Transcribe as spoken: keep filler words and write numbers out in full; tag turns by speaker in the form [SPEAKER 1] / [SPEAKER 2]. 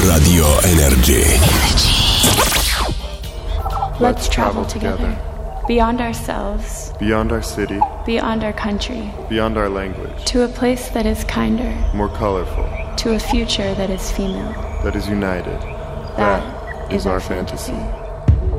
[SPEAKER 1] Radio Energy.
[SPEAKER 2] Let's travel together. Beyond ourselves.
[SPEAKER 3] Beyond our city.
[SPEAKER 2] Beyond our country.
[SPEAKER 3] Beyond our language.
[SPEAKER 2] To a place that is kinder.
[SPEAKER 3] More colorful.
[SPEAKER 2] To a future that is female.
[SPEAKER 3] That is united.
[SPEAKER 2] That,
[SPEAKER 3] that
[SPEAKER 2] is,
[SPEAKER 3] is
[SPEAKER 2] our
[SPEAKER 3] our
[SPEAKER 2] fantasy.
[SPEAKER 3] fantasy.